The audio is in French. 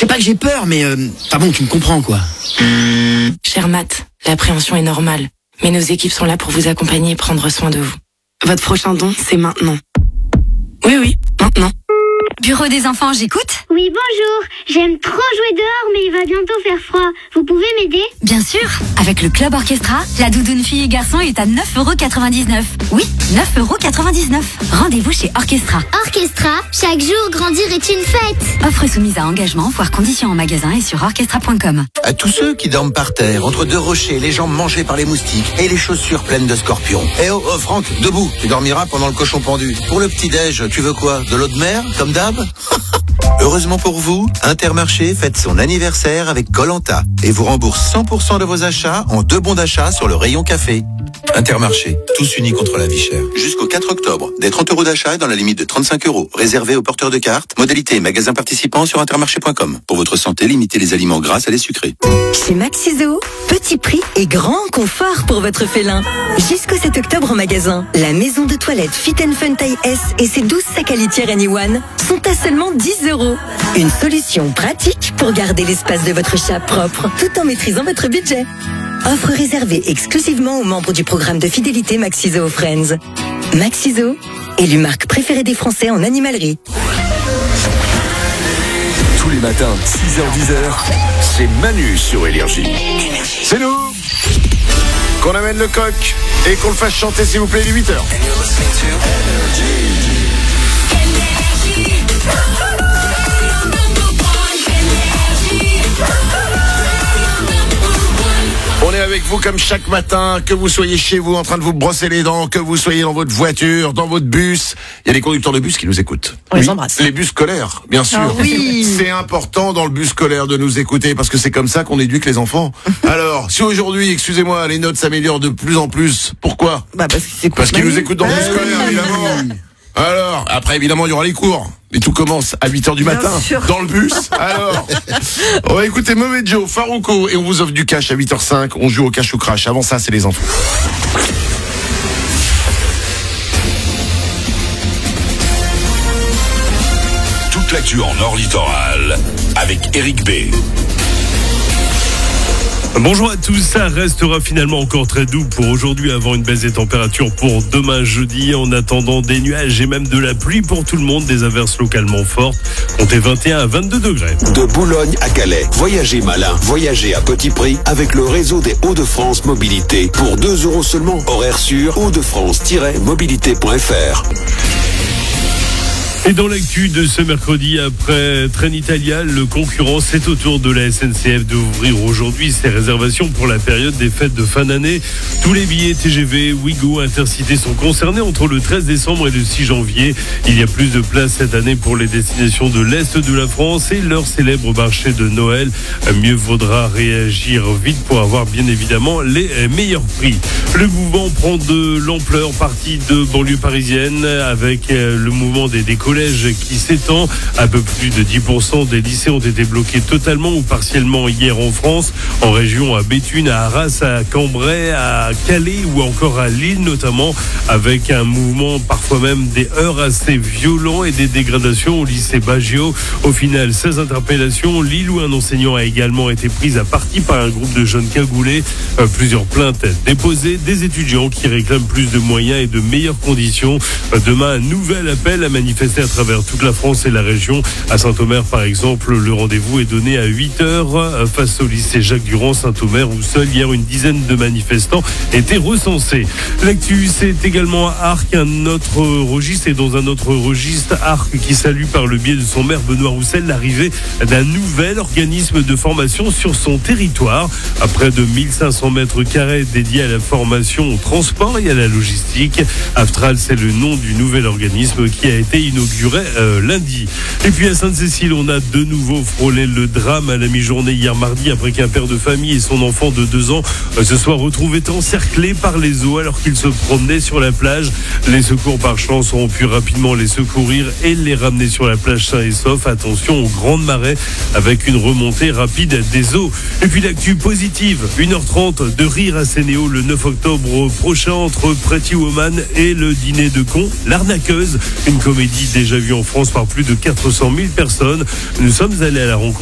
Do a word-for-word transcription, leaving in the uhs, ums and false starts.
C'est pas que j'ai peur, mais euh, ah bon, tu me comprends quoi. Cher Matt, l'appréhension est normale, mais nos équipes sont là pour vous accompagner et prendre soin de vous. Votre prochain don, c'est maintenant. Oui, oui, maintenant. Bureau des enfants, j'écoute. Oui, bonjour. J'aime trop jouer dehors, mais il va bientôt faire froid. Vous pouvez m'aider? Bien sûr. Avec le Club Orchestra, la doudoune fille et garçon est à neuf euros quatre-vingt-dix-neuf. Oui, neuf euros quatre-vingt-dix-neuf. Rendez-vous chez Orchestra. Orchestra, chaque jour, grandir est une fête. Offre soumise à engagement, voire conditions en magasin et sur orchestra point com. À tous ceux qui dorment par terre, entre deux rochers, les jambes mangées par les moustiques et les chaussures pleines de scorpions. Eh oh, oh Franck, debout, tu dormiras pendant le cochon pendu. Pour le petit-déj, tu veux quoi? De l'eau de mer, comme d'hab? Heureusement pour vous, Intermarché fête son anniversaire avec Koh-Lanta et vous rembourse cent pour cent de vos achats en deux bons d'achat sur le rayon café. Intermarché, tous unis contre la vie chère. Jusqu'au quatre octobre, des trente euros d'achat dans la limite de trente-cinq euros, réservés aux porteurs de cartes. Modalité et magasins participants sur intermarché point com. Pour votre santé, limitez les aliments gras à les sucrés. Chez Maxiso, petit prix et grand confort pour votre félin. Jusqu'au sept octobre en magasin, la maison de toilette Fit and Fun taille S et ses douze sacs à litière Anyone sont à seulement dix euros. Une solution pratique pour garder l'espace de votre chat propre tout en maîtrisant votre budget. Offre réservée exclusivement aux membres du programme de fidélité Maxiso Friends. Maxiso, élue marque préférée des Français en animalerie. Tous les matins, six heures dix heures, c'est Manu sur Énergie. C'est nous qu'on amène le coq et qu'on le fasse chanter s'il vous plaît, il est huit heures. On est avec vous comme chaque matin, que vous soyez chez vous en train de vous brosser les dents, que vous soyez dans votre voiture, dans votre bus. Il y a des conducteurs de bus qui nous écoutent. On les embrasse. Les bus scolaires, bien sûr. Oh oui. C'est important dans le bus scolaire de nous écouter parce que c'est comme ça qu'on éduque les enfants. Alors, si aujourd'hui, excusez-moi, les notes s'améliorent de plus en plus, pourquoi? Bah parce qu'ils écoutent. Parce qu'ils nous écoutent dans le bus Ah scolaire, oui. évidemment. Alors, après, évidemment, il y aura les cours. Et tout commence à huit heures du Bien matin, sûr. dans le bus. Alors, on va écouter Mauvais Joe, Farouko, et on vous offre du cash à huit heures cinq. On joue au cash ou crash. Avant ça, c'est les enfants. Toute l'actu en Nord Littoral avec Eric B. Bonjour à tous, ça restera finalement encore très doux pour aujourd'hui avant une baisse des températures pour demain jeudi. En attendant des nuages et même de la pluie pour tout le monde, des averses localement fortes. Comptez vingt et un à vingt-deux degrés. De Boulogne à Calais, voyagez malin, voyagez à petit prix avec le réseau des Hauts-de-France Mobilité. Pour deux euros seulement, horaire sûr, hauts de france tiret mobilité point f r. Et dans l'actu de ce mercredi, après Trenitalia, le concurrent, c'est au tour de la S N C F d'ouvrir aujourd'hui ses réservations pour la période des fêtes de fin d'année. Tous les billets T G V, Ouigo, Intercité sont concernés entre le treize décembre et le six janvier. Il y a plus de places cette année pour les destinations de l'Est de la France et leur célèbre marché de Noël. Mieux vaudra réagir vite pour avoir bien évidemment les meilleurs prix. Le mouvement prend de l'ampleur, partie de banlieue parisienne avec le mouvement des décollés qui s'étend. Un peu plus de dix pour cent des lycées ont été bloqués totalement ou partiellement hier en France, en région à Béthune, à Arras, à Cambrai, à Calais ou encore à Lille notamment, avec un mouvement parfois même des heurts assez violents et des dégradations au lycée Baggio. Au final, seize interpellations. Lille où un enseignant a également été pris à partie par un groupe de jeunes cagoulés. Euh, plusieurs plaintes déposées, des étudiants qui réclament plus de moyens et de meilleures conditions. Euh, demain, un nouvel appel à manifester à travers toute la France et la région. À Saint-Omer, par exemple, le rendez-vous est donné à huit heures face au lycée Jacques Durand Saint-Omer où seul hier une dizaine de manifestants étaient recensés. L'actu, c'est également à Arques, un autre registre et dans un autre registre, Arques qui salue par le biais de son maire Benoît Roussel l'arrivée d'un nouvel organisme de formation sur son territoire. À près de mille cinq cents mètres carrés dédiés à la formation au transport et à la logistique. Aftral, c'est le nom du nouvel organisme qui a été inauguré Euh, lundi. Et puis à Sainte-Cécile, on a de nouveau frôlé le drame à la mi-journée hier mardi après qu'un père de famille et son enfant de deux ans euh, se soient retrouvés encerclés par les eaux alors qu'ils se promenaient sur la plage. Les secours par chance ont pu rapidement les secourir et les ramener sur la plage sains et saufs. Attention aux grandes marées avec une remontée rapide des eaux. Et puis l'actu positive, une heure trente de rire à Sénéo le neuf octobre prochain entre Pretty Woman et le dîner de cons, l'arnaqueuse, une comédie déjà vue en France par plus de quatre cent mille personnes. Nous sommes allés à la rencontre